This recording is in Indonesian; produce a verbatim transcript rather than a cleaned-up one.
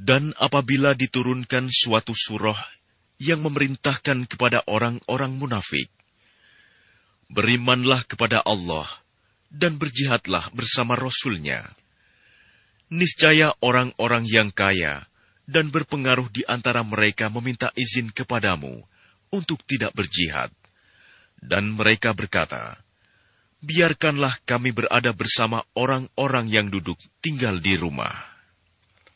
Dan apabila diturunkan suatu surah yang memerintahkan kepada orang-orang munafik, berimanlah kepada Allah dan berjihadlah bersama Rasul-Nya. Niscaya orang-orang yang kaya dan berpengaruh di antara mereka meminta izin kepadamu untuk tidak berjihad. Dan mereka berkata, biarkanlah kami berada bersama orang-orang yang duduk tinggal di rumah.